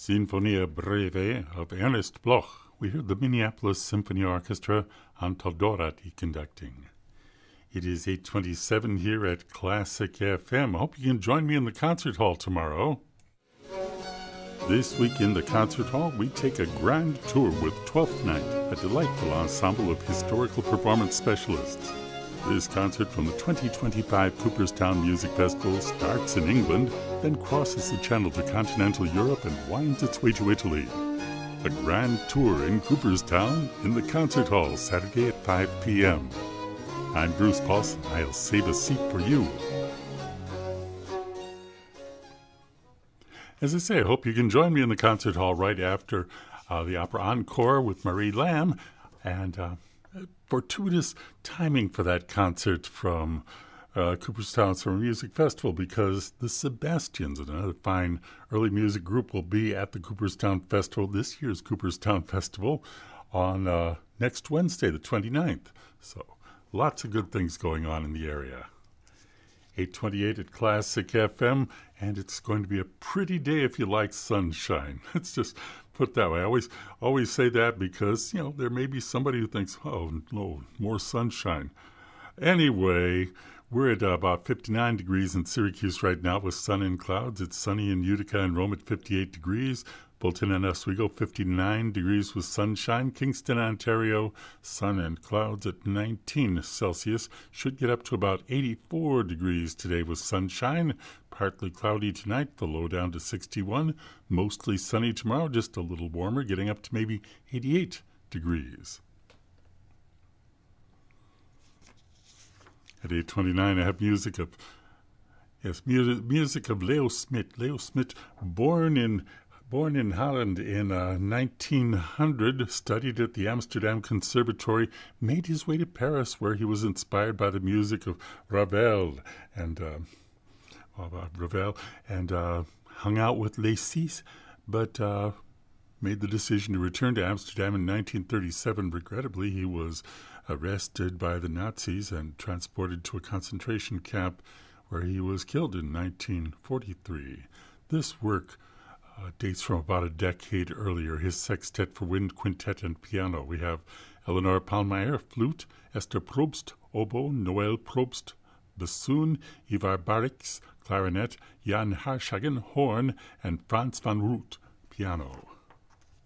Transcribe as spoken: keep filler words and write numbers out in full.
Sinfonia Breve of Ernst Bloch. We heard the Minneapolis Symphony Orchestra on Todorati conducting. It is eight twenty-seven here at Classic F M. I hope you can join me in the concert hall tomorrow. This week in the concert hall, we take a grand tour with Twelfth Night, a delightful ensemble of historical performance specialists. This concert from the twenty twenty-five Cooperstown Music Festival starts in England, then crosses the channel to continental Europe and winds its way to Italy. A grand tour in Cooperstown in the concert hall, Saturday at five p.m. I'm Bruce Paulson. I'll save a seat for you. As I say, I hope you can join me in the concert hall right after uh, the opera encore with Marie Lamb, and uh, fortuitous timing for that concert from uh, Cooperstown Summer Music Festival, because the Sebastians, another fine early music group, will be at the Cooperstown Festival, this year's Cooperstown Festival, on uh, next Wednesday, the twenty-ninth. So lots of good things going on in the area. eight twenty-eight at Classic F M, and it's going to be a pretty day if you like sunshine. Let's just put it that way. I always, always say that because, you know, there may be somebody who thinks, oh, no, more sunshine. Anyway, we're at uh, about fifty-nine degrees in Syracuse right now with sun and clouds. It's sunny in Utica and Rome at fifty-eight degrees. Fulton and Oswego, fifty-nine degrees with sunshine. Kingston, Ontario, sun and clouds at nineteen Celsius. Should get up to about eighty-four degrees today with sunshine. Partly cloudy tonight, the low down to sixty-one. Mostly sunny tomorrow, just a little warmer, getting up to maybe eighty-eight degrees. At eight twenty-nine, I have music of, yes, music, music of Leo Smit. Leo Smit, born in Born in Holland in uh, nineteen hundred, studied at the Amsterdam Conservatory, made his way to Paris, where he was inspired by the music of Ravel and uh, uh, Ravel, and uh, hung out with Les Six, but uh, made the decision to return to Amsterdam in nineteen thirty-seven. Regrettably, he was arrested by the Nazis and transported to a concentration camp, where he was killed in nineteen forty-three. This work Uh, dates from about a decade earlier. His sextet for wind, quintet, and piano. We have Eleanor Pallmeyer, flute, Esther Probst, oboe, Noel Probst, bassoon, Ivar Barix, clarinet, Jan Harshagen, horn, and Franz van Root, piano.